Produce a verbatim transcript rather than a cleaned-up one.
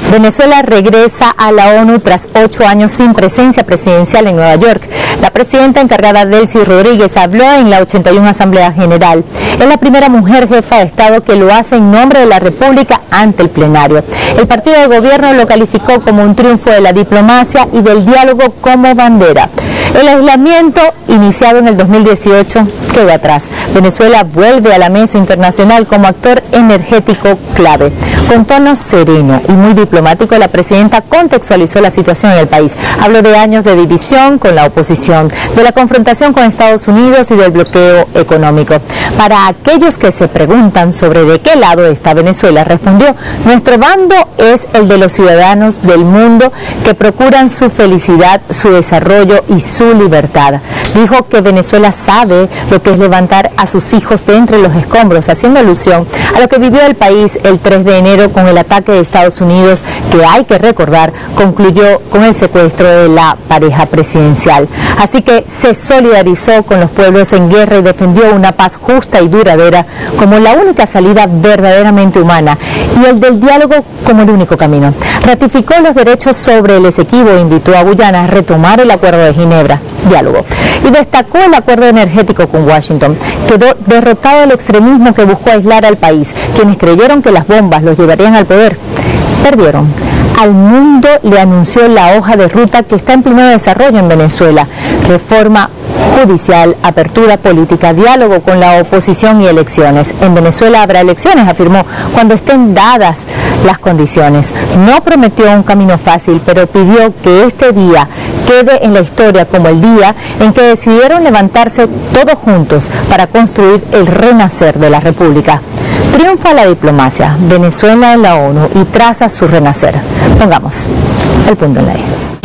Venezuela regresa a la ONU tras ocho años sin presencia presidencial en Nueva York. La presidenta encargada, Delcy Rodríguez, habló en la ochenta y una Asamblea General. Es la primera mujer jefa de Estado que lo hace en nombre de la República ante el plenario. El partido de gobierno lo calificó como un triunfo de la diplomacia y del diálogo como bandera. El aislamiento, iniciado en el dos mil dieciocho, queda atrás. Venezuela vuelve a la mesa internacional como actor energético clave. Con tono sereno y muy diplomático, la presidenta contextualizó la situación en el país. Habló de años de división con la oposición, de la confrontación con Estados Unidos y del bloqueo económico. Para aquellos que se preguntan sobre de qué lado está Venezuela, respondió: nuestro bando es el de los ciudadanos del mundo que procuran su felicidad, su desarrollo y su libertad. Dijo que Venezuela sabe lo que es levantar a sus hijos de entre los escombros, haciendo alusión a lo que vivió el país el tres de enero con el ataque de Estados Unidos, que hay que recordar concluyó con el secuestro de la pareja presidencial. Así que se solidarizó con los pueblos en guerra y defendió una paz justa y duradera como la única salida verdaderamente humana y el del diálogo como el único camino. Ratificó los derechos sobre el Esequibo e invitó a Guyana a retomar el Acuerdo de Ginebra, diálogo, y destacó el acuerdo energético con Washington. Quedó derrotado el extremismo que buscó aislar al país. Quienes creyeron que las bombas los llevarían al poder, perdieron. Al mundo le anunció la hoja de ruta que está en pleno desarrollo en Venezuela: reforma judicial, apertura política, diálogo con la oposición y elecciones. En Venezuela habrá elecciones, afirmó, cuando estén dadas las condiciones. No prometió un camino fácil, pero pidió que este día quede en la historia como el día en que decidieron levantarse todos juntos para construir el renacer de la República. Triunfa la diplomacia, Venezuela en la ONU y traza su renacer. Pongamos el punto en la I.